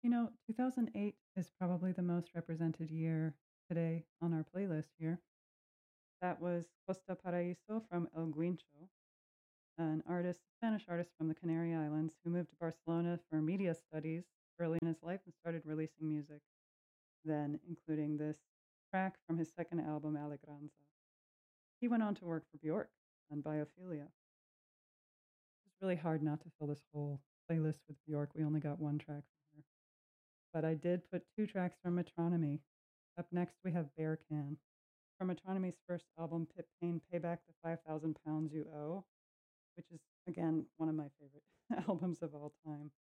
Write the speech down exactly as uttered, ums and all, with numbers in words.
You know, two thousand eight is probably the most represented year today on our playlist here. That was Costa Paraíso from El Guincho, an artist, Spanish artist from the Canary Islands who moved to Barcelona for media studies early in his life and started releasing music then, including this track from his second album, Alegranza. He went on to work for Bjork on Biophilia. It was really hard not to fill this whole playlist with Bjork. We only got one track from her. But I did put two tracks from Metronomy. Up next, we have Bear Can. From Metronomy's first album, Pip Payne, Pay Back the five thousand Pounds You Owe, which is, again, one of my favorite albums of all time.